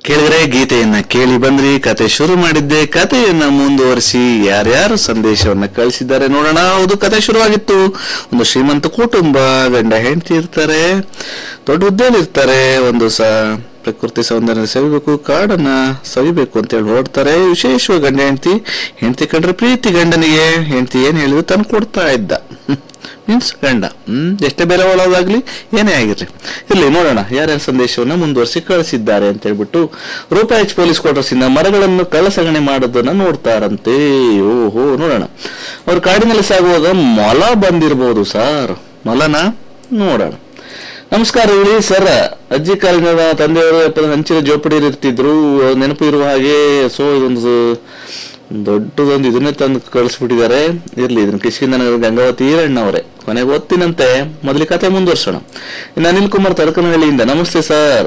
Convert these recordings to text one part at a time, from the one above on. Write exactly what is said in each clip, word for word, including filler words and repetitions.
ಕೇಳಿದ್ರೆ ಗೀತೆಯನ್ನ ಕೇಳಿ ಬಂದ್ರಿ, ಕತೆ ಶುರು ಮಾಡಿದ್ದೆ, ಕತೆಯನ್ನ ಮುಂದುವರಿಸಿ ಯಾರ್ಯಾರು ಸಂದೇಶವನ್ನ ಕಳಿಸಿದ್ದಾರೆ ನೋಡೋಣ. ಹೌದು, ಕತೆ ಶುರುವಾಗಿತ್ತು. ಒಂದು ಶ್ರೀಮಂತ ಕುಟುಂಬ, ಗಂಡ ಹೆಂಡತಿ ಇರ್ತಾರೆ, ದೊಡ್ಡ ಹುದ್ದೆಯಲ್ಲಿ ಇರ್ತಾರೆ. ಒಂದು ಸ ಪ್ರಕೃತಿ ಸೌಂದರ್ಯ ಸವಿಬೇಕು, ಕಾಡನ್ನ ಸವಿಬೇಕು ಅಂತ ಹೇಳಿ ಹೊರಡ್ತಾರೆ. ವಿಶೇಷವಾಗಿ ಗಂಡ ಹೆಂಡತಿ, ಹೆಂಡತಿ ಕಂಡ್ರೆ ಪ್ರೀತಿ ಗಂಡನಿಗೆ, ಹೆಂಡತಿ ಏನ್ ಹೇಳಿದ್ರು ತಂದು ಕೊಡ್ತಾ ಇದ್ದ. ಮೀನ್ಸ್ ಗಂಡ ಹ್ಮ್ ಎಷ್ಟೇ ಬೇರೆ ಒಳಗಾಗ್ಲಿ ಏನೇ ಆಗಿರ್ಲಿ. ಇಲ್ಲಿ ನೋಡೋಣ ಯಾರ್ಯಾರ ಸಂದೇಶವನ್ನ ಮುಂದುವರಿಸಿ ಕಳಿಸಿದ್ದಾರೆ ಅಂತ ಹೇಳ್ಬಿಟ್ಟು. ರೂಪಾ ಎಚ್ ಪೊಲೀಸ್ ಕ್ವಾರ್ಟರ್ಸ್ ಇಂದ ಮರಗಳನ್ನು ಕಳ್ಳಸಾಗಣೆ ಮಾಡೋದನ್ನ ನೋಡ್ತಾರಂತೆ. ಓಹೋ, ನೋಡೋಣ. ಅವ್ರ ಕಾಡಿನಲ್ಲಿ ಸಾಗುವಾಗ ಮೊಲ ಬಂದಿರಬಹುದು ಸರ್. ಮೊಲನ ನೋಡೋಣ. ನಮಸ್ಕಾರ ಹೇಳಿ ಸರ್. ಅಜ್ಜಿ ಕಾಲಿನ ತಂದೆಯವರು ಹಂಚಿನ ಜೋಪಡಿಯಲ್ಲಿ ಇರ್ತಿದ್ರು, ನೆನಪು ಇರುವ ಹಾಗೆ. ಸೊ ಇದೊಂದು ದೊಡ್ಡದೊಂದು ಇದನ್ನೇ ತಂದು ಕಳಿಸ್ಬಿಟ್ಟಿದ್ದಾರೆ. ಇರ್ಲಿ, ಇದನ್ನ ಕಿಷ್ಕಿಂದನಗರ ಗಂಗಾವತಿ ಈರಣ್ಣವರೇ ಕೊನೆಗೆ ಓದ್ತೀನಂತೆ. ಮೊದಲಿಗೆ ಕತೆ ಮುಂದುವರ್ಸೋಣ. ಇನ್ನು ಅನಿಲ್ ಕುಮಾರ್ ತರಕನಹಳ್ಳಿಯಿಂದ, ನಮಸ್ತೆ ಸರ್,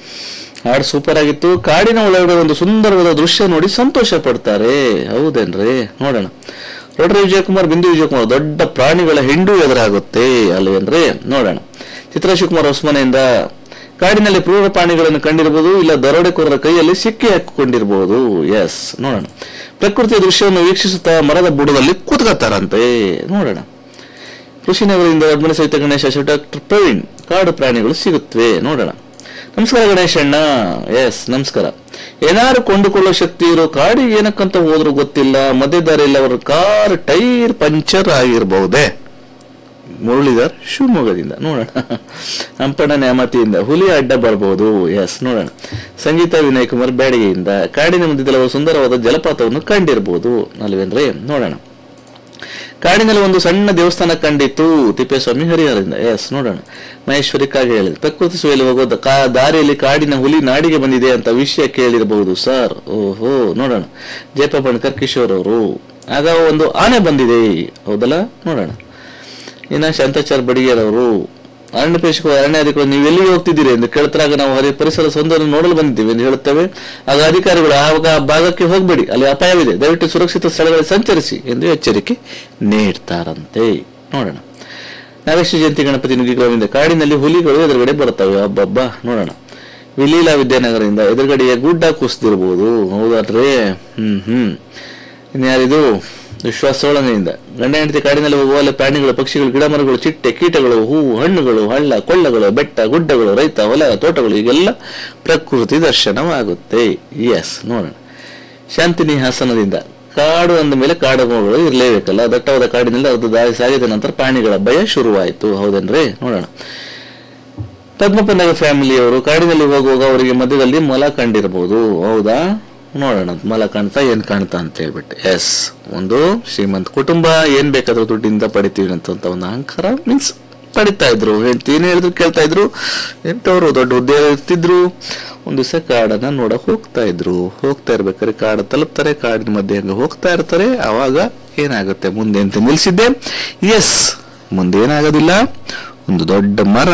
ಹಾಡು ಸೂಪರ್ ಆಗಿತ್ತು. ಕಾಡಿನ ಒಳಗಡೆ ಒಂದು ಸುಂದರವಾದ ದೃಶ್ಯ ನೋಡಿ ಸಂತೋಷ ಪಡ್ತಾರೆ. ಹೌದೇನ್ರಿ? ನೋಡೋಣ. ರೋಟರಿ ವಿಜಯಕುಮಾರ್, ಬಿಂದು ವಿಜಯಕುಮಾರ್, ದೊಡ್ಡ ಪ್ರಾಣಿಗಳ ಹಿಂಡು ಎದುರಾಗುತ್ತೆ ಅಲ್ವೇನ್ರಿ? ನೋಡೋಣ. ಚಿತ್ರ ಶಿವಕುಮಾರ್ ಹೊಸಮನೆಯಿಂದ, ಕಾಡಿನಲ್ಲಿ ಕ್ರೂರ ಪ್ರಾಣಿಗಳನ್ನು ಕಂಡಿರಬಹುದು, ಇಲ್ಲ ದರೋಡೆಕೋರರ ಕೈಯಲ್ಲಿ ಸಿಕ್ಕಿ ಹಾಕಿಕೊಂಡಿರಬಹುದು. ಎಸ್, ನೋಡೋಣ. ಪ್ರಕೃತಿಯ ದೃಶ್ಯವನ್ನು ವೀಕ್ಷಿಸುತ್ತಾ ಮರದ ಬುಡದಲ್ಲಿ ಕೂತ್ಕೊತಾರಂತೆ. ನೋಡೋಣ. ಕೃಷಿನಗರದಿಂದ ಅಡ್ಮನೆ ಸಹಿತ ಗಣೇಶ, ಡಾಕ್ಟರ್ ಪ್ರವೀಣ್, ಕಾಡು ಪ್ರಾಣಿಗಳು ಸಿಗುತ್ತವೆ. ನೋಡೋಣ. ನಮಸ್ಕಾರ ಗಣೇಶ್ ಅಣ್ಣ. ಎಸ್, ನಮಸ್ಕಾರ. ಏನಾರು ಕೊಂಡುಕೊಳ್ಳೋ ಶಕ್ತಿ ಇರೋ ಕಾಡಿಗೆ ಏನಕ್ಕಂತ ಹೋದ್ರು ಗೊತ್ತಿಲ್ಲ, ಮಧ್ಯದಾರಿಯಲ್ಲಿ ಅವರ ಕಾರ್ ಟೈರ್ ಪಂಚರ್ ಆಗಿರಬಹುದೇ. ಮುರಳೀಧರ್ ಶಿವಮೊಗ್ಗದಿಂದ. ನೋಡೋಣ. ಹಂಪಣ್ಣ ನ್ಯಾಮತಿಯಿಂದ, ಹುಲಿ ಅಡ್ಡ ಬರಬಹುದು. ಎಸ್, ನೋಡೋಣ. ಸಂಗೀತ ವಿನಯ್ ಕುಮಾರ್ ಬ್ಯಾಡಿಗೆಯಿಂದ, ಕಾಡಿನ ಮಧ್ಯದಲ್ಲಿ ಅವರು ಸುಂದರವಾದ ಜಲಪಾತವನ್ನು ಕಂಡಿರಬಹುದು ಅಲ್ವೇನ್ರಿ? ನೋಡೋಣ. ಕಾಡಿನಲ್ಲಿ ಒಂದು ಸಣ್ಣ ದೇವಸ್ಥಾನ ಕಂಡಿತ್ತು, ತಿಪ್ಪೇಸ್ವಾಮಿ ಹರಿಹರದಿಂದ. ಎಸ್, ನೋಡೋಣ. ಮಹೇಶ್ವರಿ ಕಾಗೆ ಹೇಳಿದ್ರು, ಪ್ರಕೃತಿ ಸುವೆಯಲ್ಲಿ ಹೋಗೋದು ದಾರಿಯಲ್ಲಿ ಕಾಡಿನ ಹುಲಿ ನಾಡಿಗೆ ಬಂದಿದೆ ಅಂತ ವಿಷಯ ಕೇಳಿರಬಹುದು ಸರ್. ಓಹೋ, ನೋಡೋಣ. ಜಯಪ್ಪ ಬಣ್ಕರ್ ಕಿಶೋರ್ ಅವರು, ಆಗ ಒಂದು ಆನೆ ಬಂದಿದೆ. ಹೌದಲ್ಲ? ನೋಡೋಣ. ಇನ್ನ ಶಾಂತಾಚಾರ್ ಬಡಿಗೇರವರು, ಅರಣ್ಯ ಪೇಶಕ ಅರಣ್ಯಾಧಿಕಾರಿ, ನೀವು ಎಲ್ಲಿಗೆ ಹೋಗ್ತಿದ್ದೀರಿ ಎಂದು ಕೇಳ್ತಾಗ ನಾವು ಹರಿ ಪರಿಸರ ಸೌಂದರ್ಯ ನೋಡಲು ಬಂದಿದ್ದೀವಿ ಎಂದು ಹೇಳುತ್ತೇವೆ. ಆಗ ಅಧಿಕಾರಿಗಳು ಆವಾಗ ಆ ಭಾಗಕ್ಕೆ ಹೋಗಬೇಡಿ, ಅಲ್ಲಿ ಅಪಾಯವಿದೆ, ದಯವಿಟ್ಟು ಸುರಕ್ಷಿತ ಸ್ಥಳಗಳಲ್ಲಿ ಸಂಚರಿಸಿ ಎಂದು ಎಚ್ಚರಿಕೆ ನೀಡ್ತಾರಂತೆ. ನೋಡೋಣ. ನಾಗೇಶ ಜಯಂತಿ ಗಣಪತಿ ನುಗ್ಗಿಗ್ರಾಮದಿಂದ, ಕಾಡಿನಲ್ಲಿ ಹುಲಿಗಳು ಎದುರುಗಡೆ ಬರುತ್ತವೆ. ಹಬ್ಬಬ್ಬ. ನೋಡೋಣ. ವಿಲೀಲಾ ವಿದ್ಯಾನಗರದಿಂದ, ಎದುರುಗಡೆಯ ಗುಡ್ಡ ಕುಸಿದಿರಬಹುದು. ಹೌದಾದ್ರೆ? ಹ್ಮ್ ಹ್ಮ್ ಇನ್ಯಾರಿದು? ವಿಶ್ವಾಸ ಸೋಳನೆಯಿಂದ, ಗಂಡ ಹೆಂಡತಿ ಕಾಡಿನಲ್ಲಿ ಹೋಗುವ ಪ್ರಾಣಿಗಳು, ಪಕ್ಷಿಗಳು, ಗಿಡ ಮರಗಳು, ಚಿಟ್ಟೆ, ಕೀಟಗಳು, ಹೂವು, ಹಣ್ಣುಗಳು, ಹಳ್ಳ ಕೊಳ್ಳಗಳು, ಬೆಟ್ಟ ಗುಡ್ಡಗಳು, ರೈತ ಹೊಲ ತೋಟಗಳು, ಈಗೆಲ್ಲ ಪ್ರಕೃತಿ ದರ್ಶನವಾಗುತ್ತೆ. ಎಸ್, ನೋಡೋಣ. ಶಾಂತಿನಿ ಹಾಸನದಿಂದ, ಕಾಡು ಅಂದ ಮೇಲೆ ಕಾಡುಗಳು ಇರಲೇಬೇಕಲ್ಲ, ದಟ್ಟವಾದ ಕಾಡಿನಲ್ಲಿ ಅರ್ಧ ದಾರಿ ಸಾಗಿದ ನಂತರ ಪ್ರಾಣಿಗಳ ಭಯ ಶುರುವಾಯಿತು. ಹೌದೇನ್ರಿ? ನೋಡೋಣ. ಪದ್ಮಪನ್ನಗ ಫ್ಯಾಮಿಲಿಯವರು, ಕಾಡಿನಲ್ಲಿ ಹೋಗುವಾಗ ಅವರಿಗೆ ಮಧ್ಯದಲ್ಲಿ ಮೊಲ ಕಂಡಿರಬಹುದು. ಹೌದಾ? ನೋಡೋಣ. ಮೊಲ ಕಾಣ್ತಾ ಏನ್ ಕಾಣ್ತಾ ಅಂತ ಹೇಳ್ಬಿಟ್ಟು. ಎಸ್, ಒಂದು ಶ್ರೀಮಂತ ಕುಟುಂಬ, ಏನ್ ಬೇಕಾದ್ರೂ ದುಡ್ಡಿಂದ ಪಡಿತೀವಿ ಅಂತ ಒಂದು ಅಹಂಕಾರ ಮೀನ್ಸ್ ಪಡಿತಾ ಇದ್ರು. ಹೇಳ್ತಿ ಏನ್ ಹೇಳಿದ್ರು ಕೇಳ್ತಾ ಇದ್ರು. ಎಂಟವರು ದೊಡ್ಡ ಹುದ್ದೆ ಇರ್ತಿದ್ರು. ಒಂದ್ ದಿವಸ ಕಾಡನ್ನ ನೋಡಕ್ ಹೋಗ್ತಾ ಇದ್ರು. ಹೋಗ್ತಾ ಇರ್ಬೇಕಾದ್ರೆ ಕಾಡು ತಲುಪ್ತಾರೆ, ಕಾಡಿನ ಮಧ್ಯೆ ಹಂಗ ಹೋಗ್ತಾ ಇರ್ತಾರೆ. ಅವಾಗ ಏನಾಗುತ್ತೆ ಮುಂದೆ ಅಂತ ನಿಲ್ಸಿದ್ದೆ. ಎಸ್, ಮುಂದೆ ಏನಾಗೋದಿಲ್ಲ. ಒಂದು ದೊಡ್ಡ ಮರ,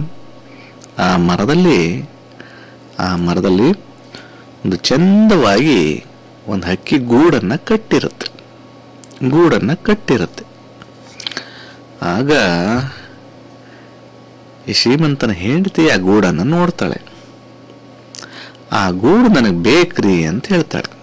ಆ ಮರದಲ್ಲಿ ಆ ಮರದಲ್ಲಿ ಒಂದು ಚಂದವಾಗಿ ಒಂದು ಹಕ್ಕಿ ಗೂಡನ್ನ ಕಟ್ಟಿರುತ್ತೆ ಗೂಡನ್ನ ಕಟ್ಟಿರುತ್ತೆ ಆಗ ಈ ಶ್ರೀಮಂತನ ಹೆಂಡತಿ ಆ ಗೂಡನ್ನ ನೋಡ್ತಾಳೆ. ಆ ಗೂಡು ನನಗೆ ಬೇಕ್ರಿ ಅಂತ ಹೇಳ್ತಾಳೆ.